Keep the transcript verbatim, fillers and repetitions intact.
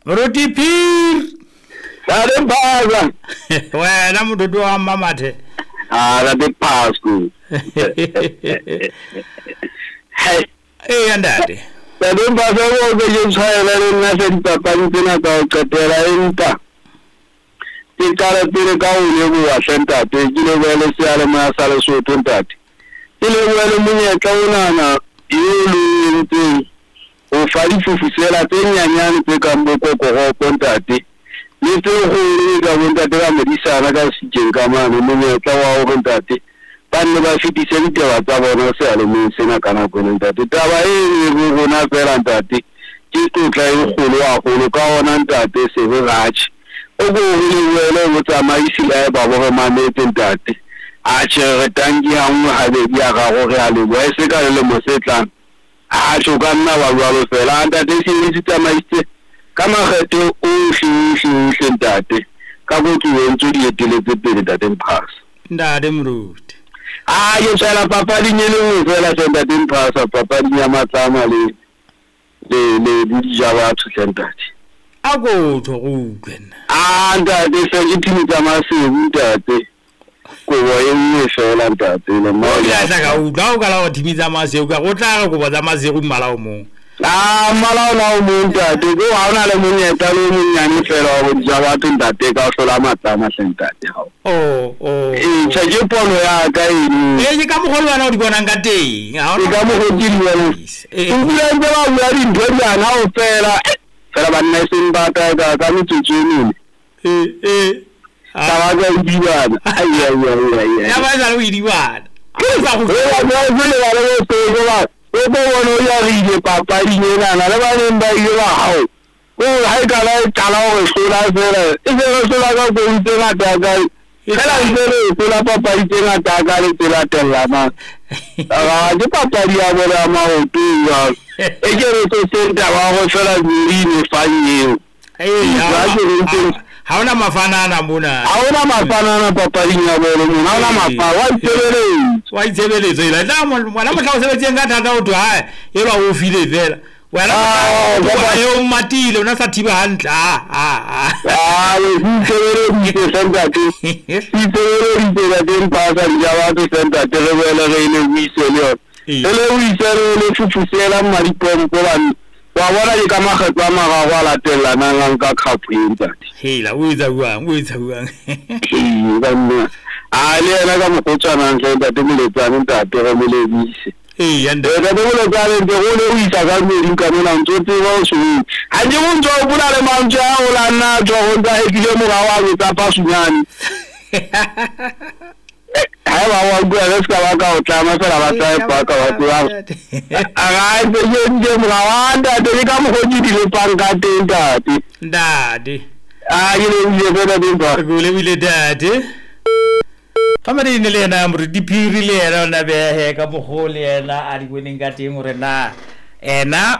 Roti pir. Sare baza. Wena mududu wa mamathe. Ah, la de pasku. Hey. Eh andade. Sare baza wo ke yusayela na senta pantina ka katera inta. Tikara tire ka ulebu wa senta te jile wele siale ma sala so tuntati. Ile wele munye kauna na yulu nti. O fali fufusela te nyanyani te kamboko ko ho kontati. Nito ho ga wonda de medisa na ga sijenga mano munye tawa o kontati. Panne ba fiti sente wa taba no se ale mun sena kana kontati. Taba e go na pera ntati. Tito kai kholo a kholo ka ona ntati se be gachi. Ogo ile wele motsa maisi la ba bo ma mete ntati. A chere tangi ha mo ha be ya ga go re ale bo se ka le mo se tlang. A chokanna ba ba lo fela anda de se tsamaise kama kgetho o shi shi sentate ka go ke ntse di etele tse pele tate Mphaza ndade mruti a yo tsala papa di nyele o fela sentate Mphaza papa di ya matsama le le le di jaba tsu sentate a go tho go kwena a ndade se di tini tsamase ntate go wa yeng fela ntate le mo ya sa ka u ga ka la o thimiza mase o ka go tla go ba za mase go mala o mo ah mala o mo ntate go ha ona le monyeta le monyane fela go jaba ntate ka hlola matsama sentate ha o o eh tsaje pono ya ka eni eh ke ka mo go lwana o di bona ka teng ha o ka mo go di lwana eh o bula ntse ba bua di ntho na o fela fela ba nna se mbata ka ka motsotsweni eh eh Tawa ga diwana ai ai ai ya ba za o diwana ke sa go ya ga le ba le so go ba o bo wono ya ri papa di na na le ba le mba ile ba hao o hai ka la tala o so la fela e se so la ga go ntse na ta ga ela ndere so la papa ite na ta ga le tela tela ma ah je papa di a bona ma o tu ya e je re so senta ba go fela ni ni fanye eh ya hauna mafanana mbona hauna mafanana papa linya bolo mona hauna mafa wa tsebele wa tsebele zela la mwana motla o sebetse nga thata o twa ha ela o file vela wena wa yo matile una sa thiba hantla ha ha ah le tsebele di tsenda ke di tsebele di tsela den pasa di jawa to senta telebele re ile wisele ele wisele le fufusela mari pompo bani wa bona di ka magetwa maga go la tella na nka khapu intate hela o itsa buang o itsa buang eh banna a le ena ka mokotsana ntse ntate moletsane ntate go molebise eh yanda ga bo le tsale ntse go le o itsa ka mmedi ka mona ntse tse go so a je go ntse o bula le mantse a o la nna tso go ntse e kile mo ga wa tsa pasunyane hai ba wa bua le ska ba ka o tla ma fela ba tsa ba ka ba bua a ga ntse je nje mo ga wa ntate ka mo go di le panga tentate ndade ah ile ile bela dimba go le ile dade famari ne le na mri dipiri le na be he ka mo go le na a di winning ka teng re na ena